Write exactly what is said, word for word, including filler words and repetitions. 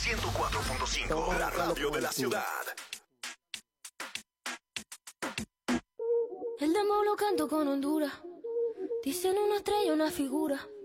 ciento cuatro punto cinco, la radio de la ciudad. El demo lo canto con Honduras. Dicen una estrella, una figura.